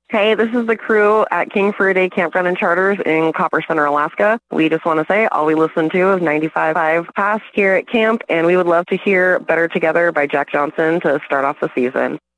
Hey, this is the crew at King for a Day Campground and Charters in Copper Center, Alaska. We just want to say all we listen to is 95.5 Pass here at camp, and we would love to hear Better Together by Jack Johnson to start off the season.